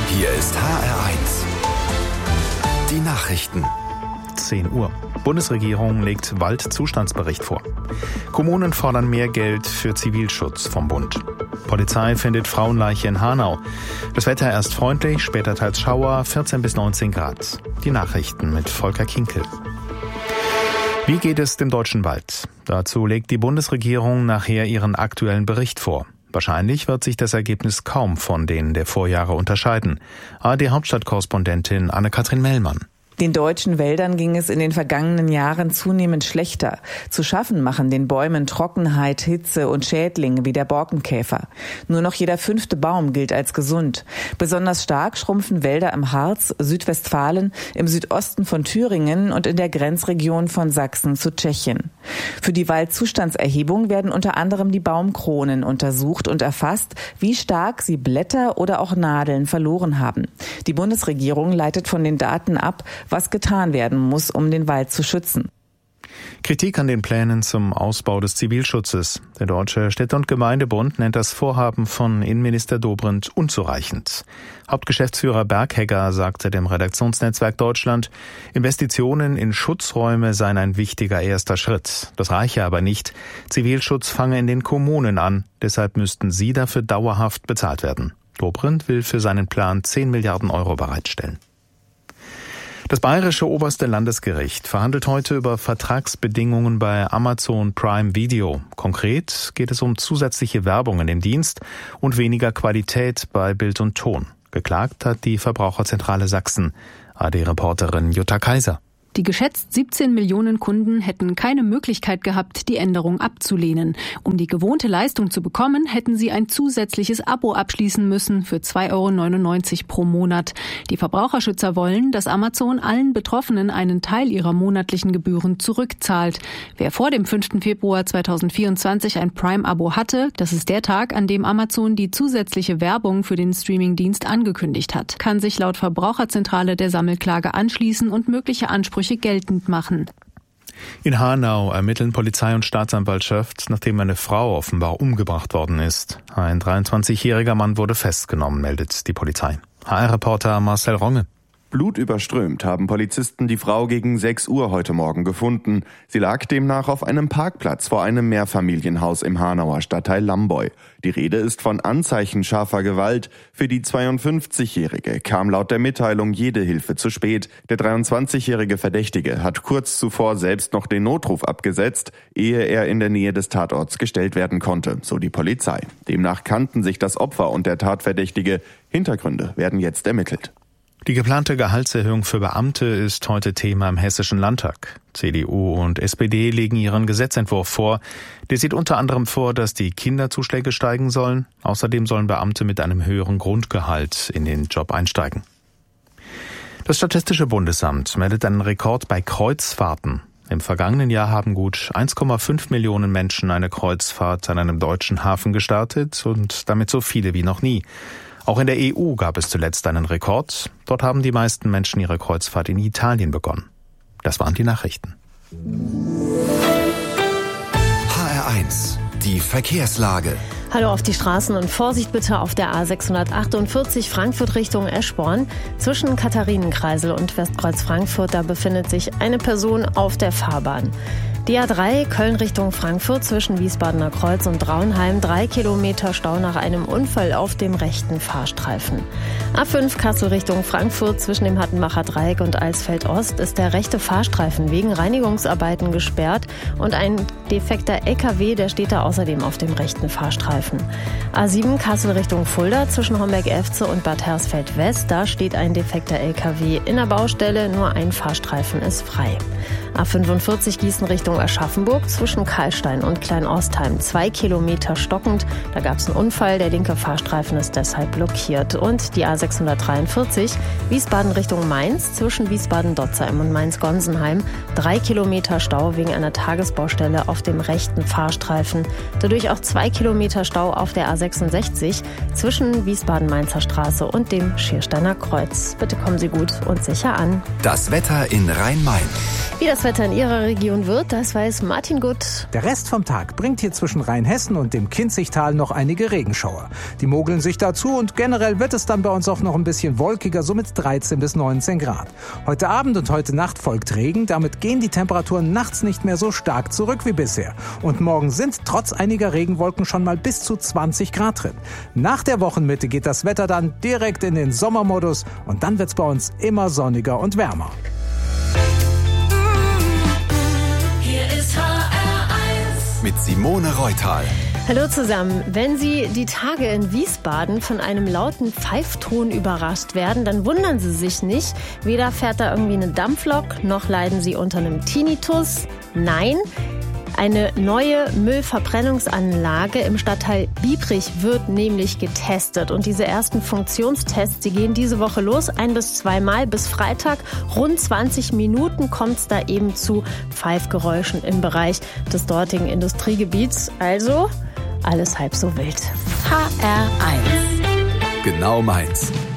Hier ist HR1. Die Nachrichten. 10 Uhr. Bundesregierung legt Waldzustandsbericht vor. Kommunen fordern mehr Geld für Zivilschutz vom Bund. Polizei findet Frauenleiche in Hanau. Das Wetter erst freundlich, später teils Schauer, 14 bis 19 Grad. Die Nachrichten mit Volker Kinkel. Wie geht es dem deutschen Wald? Dazu legt die Bundesregierung nachher ihren aktuellen Bericht vor. Wahrscheinlich wird sich das Ergebnis kaum von denen der Vorjahre unterscheiden. ARD-Hauptstadtkorrespondentin Anne-Kathrin Mellmann. Den deutschen Wäldern ging es in den vergangenen Jahren zunehmend schlechter. Zu schaffen machen den Bäumen Trockenheit, Hitze und Schädlinge wie der Borkenkäfer. Nur noch jeder 5. Baum gilt als gesund. Besonders stark schrumpfen Wälder im Harz, Südwestfalen, im Südosten von Thüringen und in der Grenzregion von Sachsen zu Tschechien. Für die Waldzustandserhebung werden unter anderem die Baumkronen untersucht und erfasst, wie stark sie Blätter oder auch Nadeln verloren haben. Die Bundesregierung leitet von den Daten ab, was getan werden muss, um den Wald zu schützen. Kritik an den Plänen zum Ausbau des Zivilschutzes. Der Deutsche Städte- und Gemeindebund nennt das Vorhaben von Innenminister Dobrindt unzureichend. Hauptgeschäftsführer Berghegger sagte dem Redaktionsnetzwerk Deutschland, Investitionen in Schutzräume seien ein wichtiger erster Schritt. Das reiche aber nicht. Zivilschutz fange in den Kommunen an. Deshalb müssten sie dafür dauerhaft bezahlt werden. Dobrindt will für seinen Plan 10 Milliarden Euro bereitstellen. Das bayerische oberste Landesgericht verhandelt heute über Vertragsbedingungen bei Amazon Prime Video. Konkret geht es um zusätzliche Werbung in dem Dienst und weniger Qualität bei Bild und Ton. Geklagt hat die Verbraucherzentrale Sachsen. ARD-Reporterin Jutta Kaiser. Die geschätzt 17 Millionen Kunden hätten keine Möglichkeit gehabt, die Änderung abzulehnen. Um die gewohnte Leistung zu bekommen, hätten sie ein zusätzliches Abo abschließen müssen für 2,99 € pro Monat. Die Verbraucherschützer wollen, dass Amazon allen Betroffenen einen Teil ihrer monatlichen Gebühren zurückzahlt. Wer vor dem 5. Februar 2024 ein Prime-Abo hatte, das ist der Tag, an dem Amazon die zusätzliche Werbung für den Streamingdienst angekündigt hat, kann sich laut Verbraucherzentrale der Sammelklage anschließen und mögliche Ansprüche geltend machen. In Hanau ermitteln Polizei und Staatsanwaltschaft, nachdem eine Frau offenbar umgebracht worden ist. Ein 23-jähriger Mann wurde festgenommen, meldet die Polizei. HR-Reporter Marcel Ronge. Blutüberströmt haben Polizisten die Frau gegen 6 Uhr heute Morgen gefunden. Sie lag demnach auf einem Parkplatz vor einem Mehrfamilienhaus im Hanauer Stadtteil Lamboy. Die Rede ist von Anzeichen scharfer Gewalt. Für die 52-Jährige kam laut der Mitteilung jede Hilfe zu spät. Der 23-jährige Verdächtige hat kurz zuvor selbst noch den Notruf abgesetzt, ehe er in der Nähe des Tatorts gestellt werden konnte, so die Polizei. Demnach kannten sich das Opfer und der Tatverdächtige. Hintergründe werden jetzt ermittelt. Die geplante Gehaltserhöhung für Beamte ist heute Thema im Hessischen Landtag. CDU und SPD legen ihren Gesetzentwurf vor. Der sieht unter anderem vor, dass die Kinderzuschläge steigen sollen. Außerdem sollen Beamte mit einem höheren Grundgehalt in den Job einsteigen. Das Statistische Bundesamt meldet einen Rekord bei Kreuzfahrten. Im vergangenen Jahr haben gut 1,5 Millionen Menschen eine Kreuzfahrt an einem deutschen Hafen gestartet und damit so viele wie noch nie. Auch in der EU gab es zuletzt einen Rekord. Dort haben die meisten Menschen ihre Kreuzfahrt in Italien begonnen. Das waren die Nachrichten. HR1, die Verkehrslage. Hallo auf die Straßen und Vorsicht bitte auf der A648 Frankfurt Richtung Eschborn. Zwischen Katharinenkreisel und Westkreuz Frankfurt, da befindet sich eine Person auf der Fahrbahn. Die A3 Köln Richtung Frankfurt zwischen Wiesbadener Kreuz und Braunheim, 3 Kilometer Stau nach einem Unfall auf dem rechten Fahrstreifen. A5 Kassel Richtung Frankfurt zwischen dem Hattenbacher Dreieck und Eisfeld Ost ist der rechte Fahrstreifen wegen Reinigungsarbeiten gesperrt und ein defekter LKW, der steht da außerdem auf dem rechten Fahrstreifen. A7 Kassel Richtung Fulda zwischen Homberg-Efze und Bad Hersfeld West, da steht ein defekter LKW in der Baustelle, nur ein Fahrstreifen ist frei. A45 Gießen Richtung Aschaffenburg zwischen Karlstein und Kleinostheim, 2 Kilometer stockend. Da gab es einen Unfall, der linke Fahrstreifen ist deshalb blockiert. Und die A643 Wiesbaden Richtung Mainz zwischen Wiesbaden-Dotzheim und Mainz-Gonsenheim, 3 Kilometer Stau wegen einer Tagesbaustelle auf dem rechten Fahrstreifen. Dadurch auch 2 Kilometer Stau auf der A66 zwischen Wiesbaden-Mainzer Straße und dem Schiersteiner Kreuz. Bitte kommen Sie gut und sicher an. Das Wetter in Rhein-Main. Wie das Wetter in Ihrer Region wird, Das weiß Martin Gutt. Der Rest vom Tag bringt hier zwischen Rheinhessen und dem Kinzigtal noch einige Regenschauer. Die mogeln sich dazu und generell wird es dann bei uns auch noch ein bisschen wolkiger, so mit 13 bis 19 Grad. Heute Abend und heute Nacht folgt Regen, damit gehen die Temperaturen nachts nicht mehr so stark zurück wie bisher. Und morgen sind trotz einiger Regenwolken schon mal bis zu 20 Grad drin. Nach der Wochenmitte geht das Wetter dann direkt in den Sommermodus und dann wird's bei uns immer sonniger und wärmer. Hier ist HR1 mit Simone Reutal. Hallo zusammen. Wenn Sie die Tage in Wiesbaden von einem lauten Pfeifton überrascht werden, dann wundern Sie sich nicht. Weder fährt da irgendwie eine Dampflok, noch leiden Sie unter einem Tinnitus. Nein, eine neue Müllverbrennungsanlage im Stadtteil Biebrich wird nämlich getestet. Und diese ersten Funktionstests, die gehen diese Woche los, 1 bis 2 Mal bis Freitag. Rund 20 Minuten kommt es da eben zu Pfeifgeräuschen im Bereich des dortigen Industriegebiets. Also alles halb so wild. HR1. Genau meins.